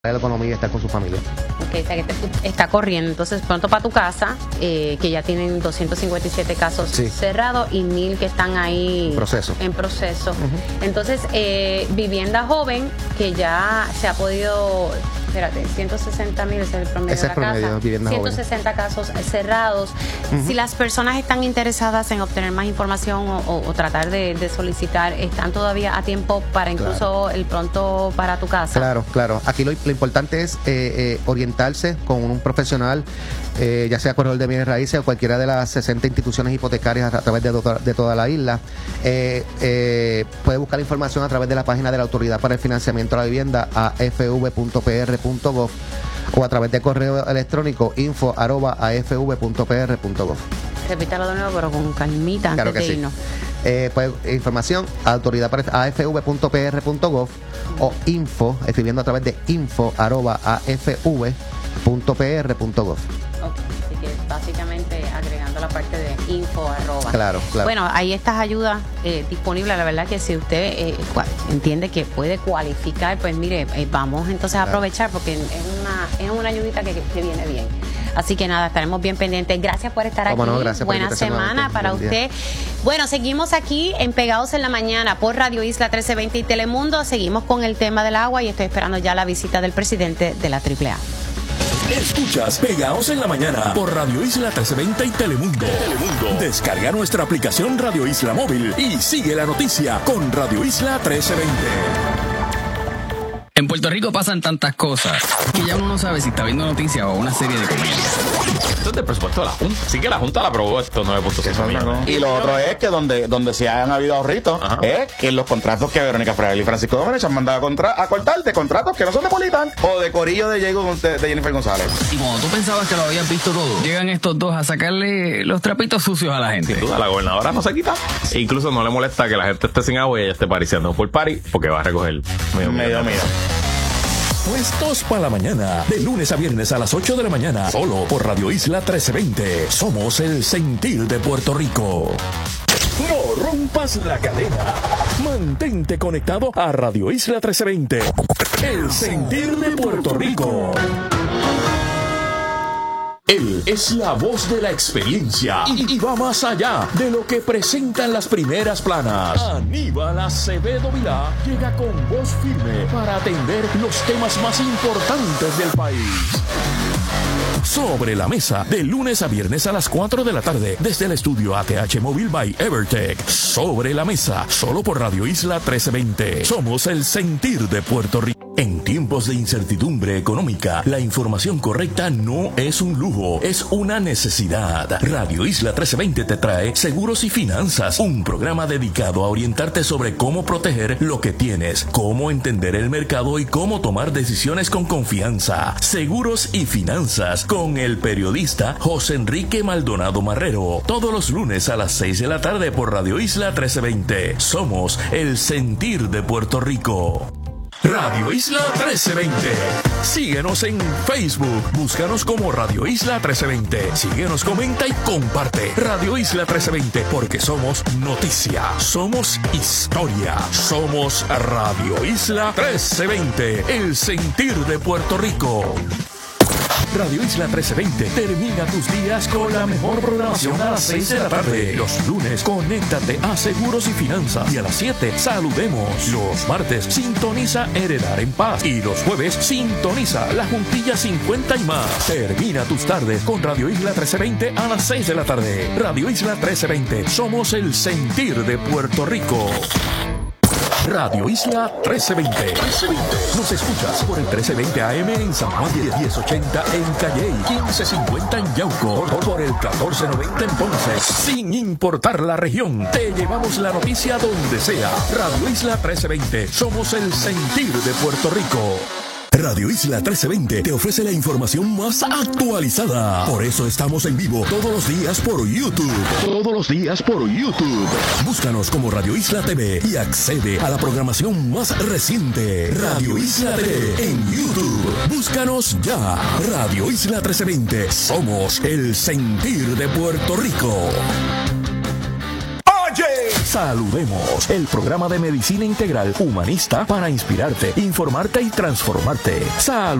la economía y estar con su familia. Ok, o sea que está corriendo entonces pronto para tu casa, que ya tienen 257 casos cerrados y 1000 que están ahí en proceso. Entonces, vivienda joven, que ya se ha podido, 160,000 es el promedio de la casa, 160 casos cerrados. Si las personas están interesadas en obtener más información o tratar de solicitar, ¿están todavía a tiempo para incluso el pronto para tu casa? Claro. Aquí lo importante es orientarse con un profesional, ya sea corredor de bienes raíces o cualquiera de las 60 instituciones hipotecarias a través de toda la isla. Puede buscar información a través de la página de la Autoridad para el Financiamiento de la Vivienda, afv.pr.gov, o a través de correo electrónico info@afv.pr.gov. Repítalo de nuevo, pero con calmita antes de irnos. Información afv.pr.gov o info, escribiendo a través de info@afv.pr.gov. Así que básicamente agregando la parte de info @. Claro. Bueno, hay estas ayudas disponibles. La verdad que si usted entiende que puede cualificar, pues mire, vamos entonces a aprovechar, porque es una ayudita que viene bien. Así que nada, estaremos bien pendientes. Gracias por estar aquí. No, gracias. Buena semana para usted. Bueno, seguimos aquí en Pegados en la Mañana por Radio Isla 1320 y Telemundo. Seguimos con el tema del agua y estoy esperando ya la visita del presidente de la AAA. Escuchas Pegados en la Mañana por Radio Isla 1320 y Telemundo. Descarga nuestra aplicación Radio Isla Móvil y sigue la noticia con Radio Isla 1320. En Puerto Rico pasan tantas cosas que ya uno no sabe si está viendo noticias o una serie de comedia. Esto es del presupuesto de la Junta. Sí que la Junta la aprobó estos 9.5 millones. Y lo otro es que donde sí han habido ahorritos es que los contratos que Verónica Fraile y Francisco Domenech han mandado a cortar de contratos que no son de Politan o de corillo de Jennifer González. Y cuando tú pensabas que lo habías visto todo, llegan estos dos a sacarle los trapitos sucios a la gente. Sin duda, la gobernadora no se quita. E incluso no le molesta que la gente esté sin agua y ella esté pariciando por party porque va a recoger medio millón. Puestos para la mañana, de lunes a viernes a las 8 de la mañana, solo por Radio Isla 1320. Somos el sentir de Puerto Rico. No rompas la cadena. Mantente conectado a Radio Isla 1320. El sentir de Puerto Rico. Él es la voz de la experiencia y va más allá de lo que presentan las primeras planas. Aníbal Acevedo Vilá llega con voz firme para atender los temas más importantes del país. Sobre la mesa, de lunes a viernes a las 4 de la tarde, desde el estudio ATH Móvil by Evertech. Sobre la mesa, solo por Radio Isla 1320. Somos el sentir de Puerto Rico. En tiempos de incertidumbre económica, la información correcta no es un lujo, es una necesidad. Radio Isla 1320 te trae Seguros y Finanzas, un programa dedicado a orientarte sobre cómo proteger lo que tienes, cómo entender el mercado y cómo tomar decisiones con confianza. Seguros y Finanzas, con el periodista José Enrique Maldonado Marrero, todos los lunes a las 6 de la tarde por Radio Isla 1320. Somos el sentir de Puerto Rico. Radio Isla 1320. Síguenos en Facebook. Búscanos como Radio Isla 1320. Síguenos, comenta y comparte. Radio Isla 1320, porque somos noticia, somos historia, somos Radio Isla 1320, el sentir de Puerto Rico. Radio Isla 1320 termina tus días con la mejor programación a las 6 de la tarde. Los lunes, conéctate a Seguros y Finanzas. Y a las 7, saludemos. Los martes, sintoniza Heredar en Paz. Y los jueves, sintoniza La Juntilla 50 y más. Termina tus tardes con Radio Isla 1320 a las 6 de la tarde. Radio Isla 1320, somos el sentir de Puerto Rico. Radio Isla 1320. Nos escuchas por el 1320 AM en San Juan, 1080 en Calley, 1550 en Yauco, por el 1490 en Ponce. Sin importar la región, te llevamos la noticia donde sea. Radio Isla 1320, somos el sentir de Puerto Rico. Radio Isla 1320 te ofrece la información más actualizada. Por eso estamos en vivo todos los días por YouTube. Búscanos como Radio Isla TV y accede a la programación más reciente. Radio Isla TV en YouTube. Búscanos ya. Radio Isla 1320. Somos el sentir de Puerto Rico. Oye, Saludemos, el programa de medicina integral humanista para inspirarte, informarte y transformarte.